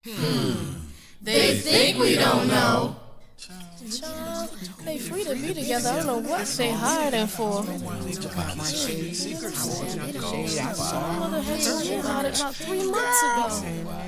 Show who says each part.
Speaker 1: They think we don't know.
Speaker 2: Child, they free to be together. I don't know what they hiding for. Mother had told me about it about 3 months ago.